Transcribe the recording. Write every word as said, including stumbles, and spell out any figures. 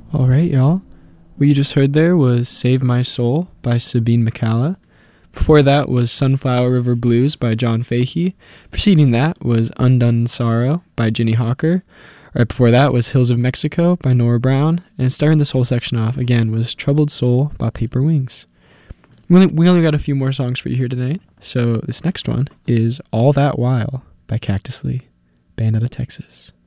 All right, y'all. What you just heard there was Save My Soul by Sabine McCalla. Before that was Sunflower River Blues by John Fahey. Preceding that was Undone Sorrow by Ginny Hawker. Right before that was Hills of Mexico by Nora Brown. And starting this whole section off again was Troubled Soul by Paper Wings. We only, we only got a few more songs for you here tonight. So this next one is All That While by Cactus Lee, band out of Texas.